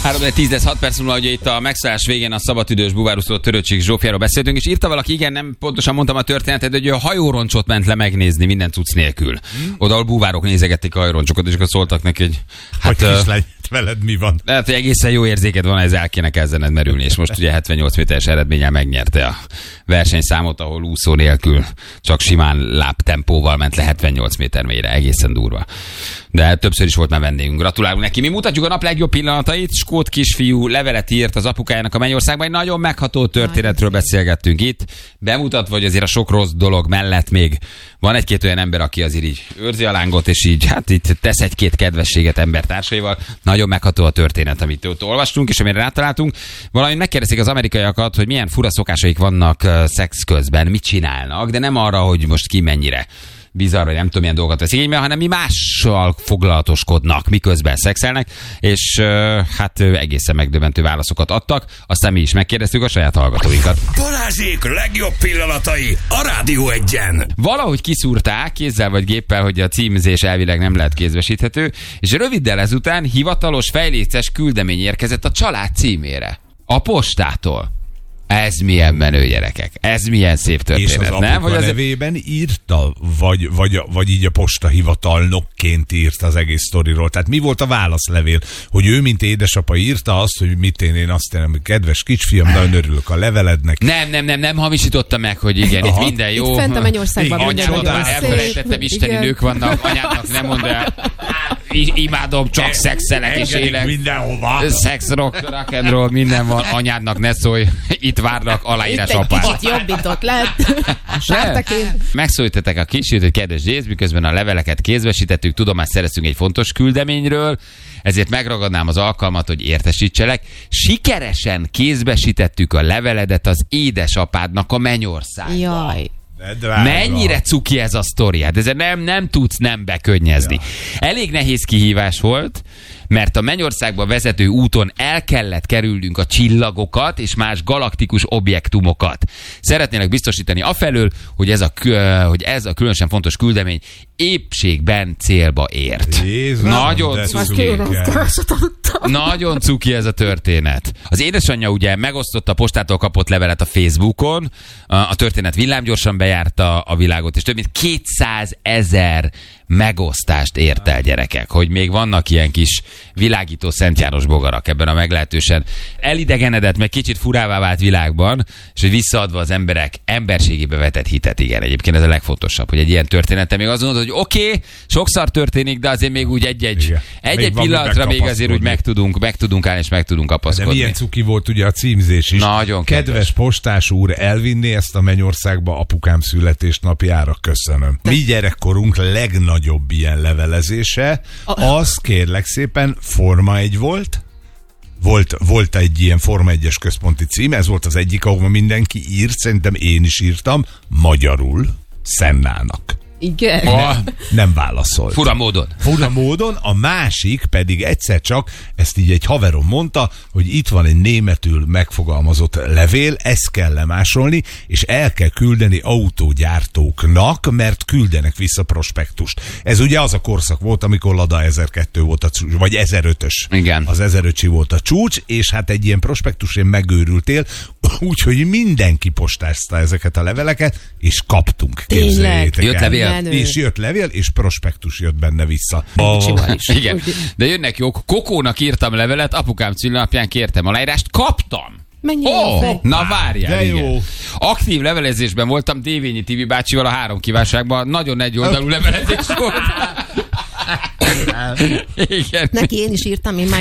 3-10-6 perc múlva, ugye itt a megszállás végén a szabadüdős buvárúszó Törőcsik Zsófiáról beszéltünk, és írta valaki, igen, nem pontosan mondtam a történetet, de hogy a hajóroncsot ment le megnézni minden cucc nélkül. Oda, ahol búvárok nézegették a hajóroncsokat, és akkor szóltak neki, hogy hát... Hogy veled mi van? Lehet, hogy egészen jó érzéked van, ez el kéne kezdened merülni, és most ugye 78 méteres eredménnyel megnyerte a versenyszámot, ahol úszó nélkül csak simán lábtempóval ment le 78 méter mélyre, egészen durva. De többször is volt már vendégünk, gratulálunk neki. Mi mutatjuk a nap legjobb pillanatait. Skót kisfiú levelet írt az apukájának a Mennyországban, egy nagyon megható történetről beszélgettünk itt, bemutatva, hogy azért a sok rossz dolog mellett még van egy-két olyan ember, aki azért így őrzi a lángot, és így hát itt tesz egy-két kedvességet embertársaival. Nagyon megható a történet, amit ott olvastunk, és amire rátaláltunk. Valamint megkérdezik az amerikaiakat, hogy milyen fura szokásaik vannak szex közben, mit csinálnak, de nem arra, hogy most ki mennyire bizarr, vagy nem tudom, milyen dolgokat vesz igénybe, hanem mi mással foglalatoskodnak, miközben szexelnek, és hát egészen megdöbbentő válaszokat adtak, aztán mi is megkérdeztük a saját hallgatóinkat. Balázsék legjobb pillanatai a Rádió Egyen. Valahogy kiszúrták kézzel vagy géppel, hogy a címzés elvileg nem lehet kézbesíthető, és röviddel ezután hivatalos fejléces küldemény érkezett a család címére. A postától. Ez milyen menő, gyerekek. Ez milyen szép történet. És az apuka nem? Hogy nevében írta, vagy így a postahivatalnokként írta az egész sztoriról. Tehát mi volt a válaszlevél? Hogy ő, mint édesapa írta azt, hogy mit én azt hogy kedves kisfiam, nagyon örülök a levelednek. Nem hamisította meg, hogy igen, itt minden jó. Itt fent a Mennyországban anyámat már elfelejtettem, isteni nők vannak, anyádnak nem mondd el. Imádom, csak szexelek és élek. Mindenhova. Szex, rock and roll, minden van. Anyádnak ne szólj. Itt várnak aláírás apát. Itt jobbított lett. Megszólítettek a kisfiút, hogy kedves Jéz, miközben a leveleket kézbesítettük, tudomást szereztünk egy fontos küldeményről, ezért megragadnám az alkalmat, hogy értesítselek. Sikeresen kézbesítettük a leveledet az édesapádnak a Mennyországba. Jaj. Mennyire cuki ez a sztori? Hát ezzel nem tudsz nem bekönyezni. Ja. Elég nehéz kihívás volt, mert a Mennyországba vezető úton el kellett kerülnünk a csillagokat és más galaktikus objektumokat. Szeretnének biztosítani afelől, hogy ez a különösen fontos küldemény épségben célba ért. Jézus, nagyon cuki ez a történet. Az édesanyja ugye megosztotta a postától kapott levelet a Facebookon, a történet villámgyorsan bejárta a világot, és több mint 200 000 megosztást ért el, gyerekek, hogy még vannak ilyen kis világító Szent János bogarak ebben a meglehetősen elidegenedett, meg kicsit furává vált világban, és hogy visszaadva az emberek emberségébe vetett hitet, igen, egyébként ez a legfontosabb, hogy egy ilyen története még azt mondod, hogy oké, sokszor történik, de azért még úgy egy pillanatra még azért úgy meg tudunk állni, és meg tudunk kapaszkodni. De milyen cuki volt ugye a címzés is. Nagyon kedves postás úr, elvinni ezt a Mennyországba apukám születésnapjára, köszönöm. Mi gyerekkorunk legnagyobb ilyen levelezése, az kérlek szépen Forma 1 volt egy ilyen Forma 1-es központi cím, ez volt az egyik, ahova mindenki írt, szerintem én is írtam, magyarul Szennának. Igen. Nem válaszolt. Fura módon. A másik pedig egyszer csak, ezt így egy haverom mondta, hogy itt van egy németül megfogalmazott levél, ezt kell lemásolni, és el kell küldeni autógyártóknak, mert küldenek vissza prospektust. Ez ugye az a korszak volt, amikor Lada 1002 volt a csúcs, vagy 1005-ös. Igen. Az 1005-i volt a csúcs, és hát egy ilyen prospektusén megőrültél, úgyhogy mindenki postázta ezeket a leveleket, és kaptunk. Képzeljétek Jött levél. És jött levél, és prospektus jött benne vissza. Igen. De jönnek jók. Kokónak írtam levelet, apukám szülinapján kértem aláírást, kaptam. Na várjál, igen. Aktív levelezésben voltam Dévényi Tibi bácsival a 3 kívánságban. Nagyon egyoldalú levelezés volt. Igen. Neki én is írtam, én már